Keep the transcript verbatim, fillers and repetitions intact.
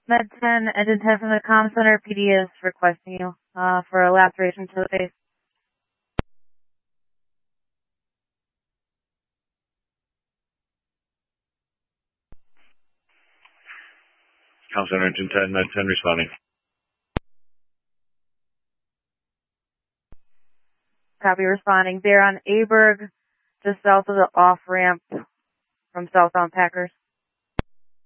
Med ten, Engine ten from the comm center. P D is requesting you uh, for a laceration to the face. Comm center, Engine ten, Med ten responding. Copy, responding. They're on Aberg, just south of the off-ramp from southbound Packers.